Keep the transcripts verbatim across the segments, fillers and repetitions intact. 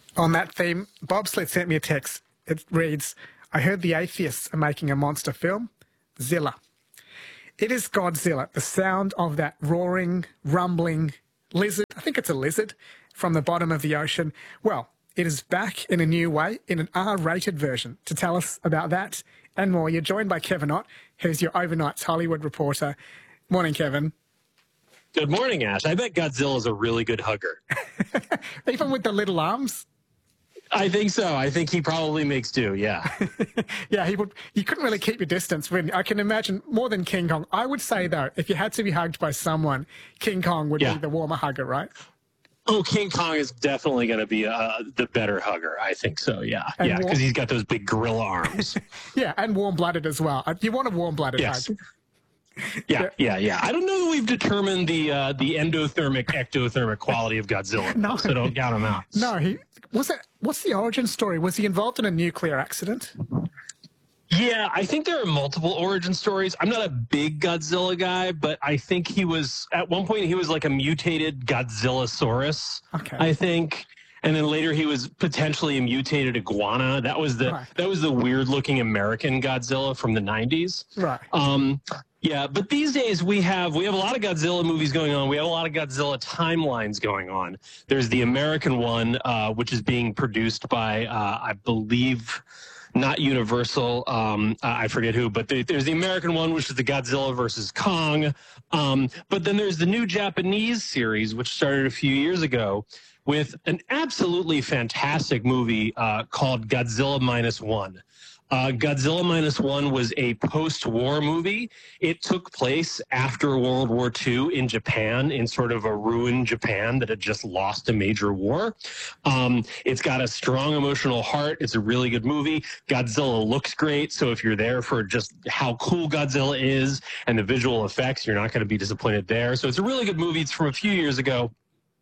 On that theme, Bob Slit sent me a text. It reads, I heard the atheists are making a monster film, Zilla. It is Godzilla, the sound of that roaring, rumbling lizard, I think it's a lizard, from the bottom of the ocean. Well, it is back in a new way, in an R-rated version. To tell us about that and more, you're joined by Kevin Ott, who's your overnight Hollywood reporter. Morning, Kevin. Good morning, Ash. I bet Godzilla's a really good hugger. Even with the little arms? I think so. I think he probably makes do, yeah. Yeah, he would. You couldn't really keep your distance. When I can imagine more than King Kong. I would say, though, if you had to be hugged by someone, King Kong would yeah. be the warmer hugger, right? Oh, King Kong is definitely going to be uh, the better hugger. I think so, yeah. And yeah, because warm... he's got those big gorilla arms. Yeah, and warm-blooded as well. You want a warm-blooded yes. hug. Yeah, yeah, yeah. I don't know that we've determined the uh, the endothermic, ectothermic quality of Godzilla, no. so don't count him out. No, he was it. What's the origin story? Was he involved in a nuclear accident? Yeah, I think there are multiple origin stories. I'm not a big Godzilla guy, but I think he was, at one point, he was like a mutated Godzillasaurus, okay. I think. And then later he was potentially a mutated iguana. That was the right. that was the weird-looking American Godzilla from the nineties. Right. Um, yeah, but these days we have we have a lot of Godzilla movies going on. We have a lot of Godzilla timelines going on. There's the American one, uh, which is being produced by, uh, I believe, not Universal. Um, I forget who, but there's the American one, which is the Godzilla versus Kong. Um, but then there's the new Japanese series, which started a few years ago, with an absolutely fantastic movie uh, called Godzilla Minus One. Uh, Godzilla Minus One was a post-war movie. It took place after World War Two in Japan, in sort of a ruined Japan that had just lost a major war. Um, it's got a strong emotional heart. It's a really good movie. Godzilla looks great, so if you're there for just how cool Godzilla is and the visual effects, you're not going to be disappointed there. So it's a really good movie. It's from a few years ago.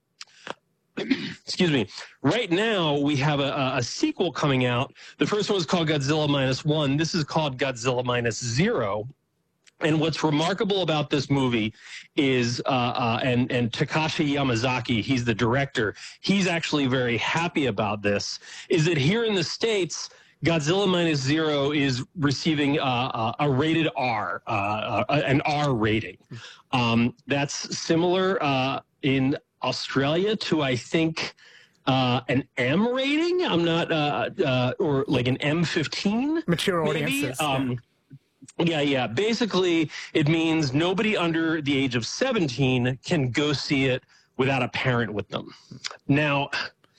Excuse me. Right now, we have a, a sequel coming out. The first one was called Godzilla Minus One. This is called Godzilla Minus Zero. And what's remarkable about this movie is, uh, uh, and, and Takashi Yamazaki, he's the director, he's actually very happy about this, is that here in the States, Godzilla Minus Zero is receiving uh, a rated R, uh, an R rating. Um, that's similar uh, in Australia to, I think, uh, an M rating. I'm not, uh, uh, or like an M fifteen. Mature maybe. audiences. Um, yeah. yeah, yeah. Basically, it means nobody under the age of seventeen can go see it without a parent with them. Now,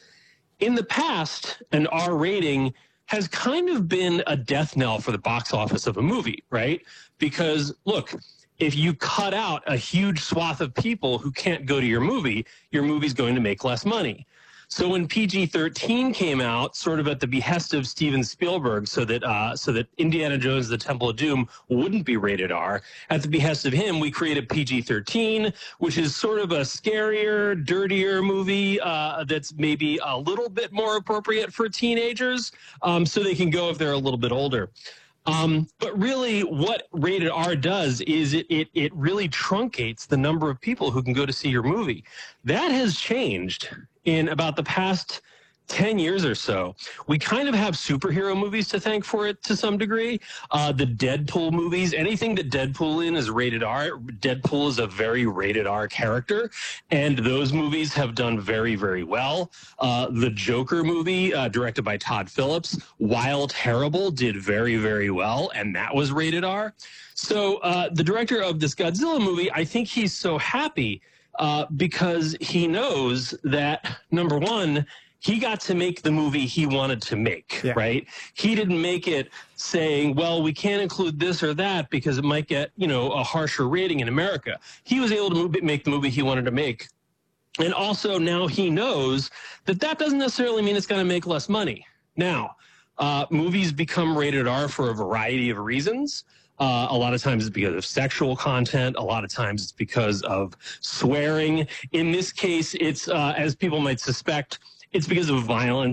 in the past, an R rating has kind of been a death knell for the box office of a movie, right? Because, look, if you cut out a huge swath of people who can't go to your movie, your movie's going to make less money. So when P G thirteen came out, sort of at the behest of Steven Spielberg, so that uh, so that Indiana Jones: The Temple of Doom wouldn't be rated R, at the behest of him, we created P G thirteen, which is sort of a scarier, dirtier movie uh, that's maybe a little bit more appropriate for teenagers, um, so they can go if they're a little bit older. Um, but really, what rated R does is it, it it really truncates the number of people who can go to see your movie. That has changed in about the past ten years or so. We kind of have superhero movies to thank for it to some degree. Uh, the Deadpool movies, anything that Deadpool in is rated R. Deadpool is a very rated R character, and those movies have done very, very well. Uh, the Joker movie, uh, directed by Todd Phillips, While Terrible, did very, very well, and that was rated R. So uh, the director of this Godzilla movie, I think he's so happy uh, because he knows that, number one, he got to make the movie he wanted to make, yeah. right? He didn't make it saying, well, we can't include this or that because it might get, you know, a harsher rating in America. He was able to move, make the movie he wanted to make. And also now he knows that that doesn't necessarily mean it's going to make less money. Now, uh, movies become rated R for a variety of reasons. Uh, a lot of times it's because of sexual content. A lot of times it's because of swearing. In this case, it's, uh, as people might suspect, it's because of violence.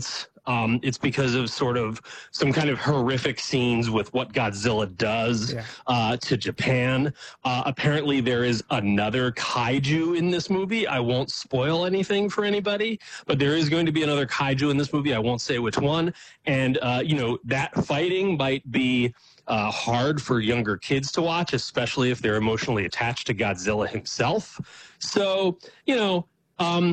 Um, it's because of sort of some kind of horrific scenes with what Godzilla does Yeah. uh, to Japan. Uh, apparently, there is another kaiju in this movie. I won't spoil anything for anybody, but there is going to be another kaiju in this movie. I won't say which one. And, uh, you know, that fighting might be uh, hard for younger kids to watch, especially if they're emotionally attached to Godzilla himself. So, you know, um,